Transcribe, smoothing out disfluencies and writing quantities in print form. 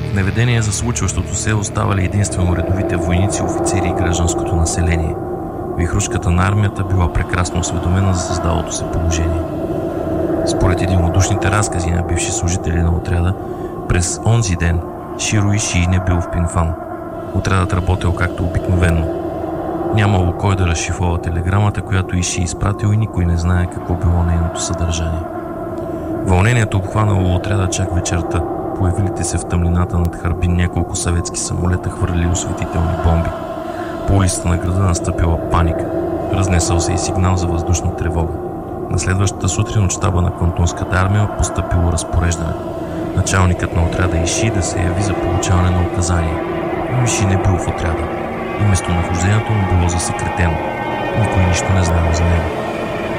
Неведение за случващото се оставали единствено редовите войници, офицери и гражданското население. Вихрушката на армията била прекрасно осведомена за създалото се положение. Според единодушните разкази на бивши служители на отряда, през онзи ден Широ Ишии не бил в Пинфан. Отрядът работил както обикновено. Нямало кой да разшифрова телеграмата, която Ишии изпратил, и никой не знае какво било нейното съдържание. Вълнението обхванало отряда чак вечерта. Появилите се в тъмнината над Харбин няколко съветски самолета хвърли осветителни бомби. По улицата на града настъпила паника. Разнесъл се и сигнал за въздушна тревога. На следващата сутрин от щаба на Квантунската армия постъпило разпореждане. Началникът на отряда Ишии да се яви за получаване на указания. Но Ишии не бил в отряда и местонахождението му било засекретено. Никой нищо не знаел за него.